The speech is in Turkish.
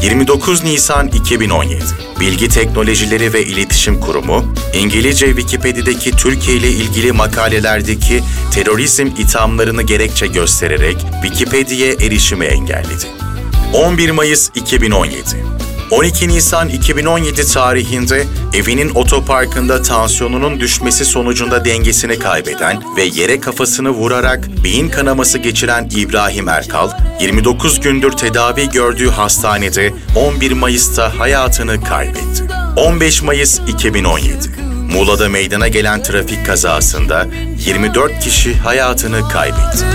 29 Nisan 2017, Bilgi Teknolojileri ve İletişim Kurumu, İngilizce Wikipedia'daki Türkiye ile ilgili makalelerdeki terörizm ithamlarını gerekçe göstererek Wikipedia'ya erişimi engelledi. 11 Mayıs 2017, 12 Nisan 2017 tarihinde evinin otoparkında tansiyonunun düşmesi sonucunda dengesini kaybeden ve yere kafasını vurarak beyin kanaması geçiren İbrahim Erkal, 29 gündür tedavi gördüğü hastanede 11 Mayıs'ta hayatını kaybetti. 15 Mayıs 2017, Muğla'da meydana gelen trafik kazasında 24 kişi hayatını kaybetti.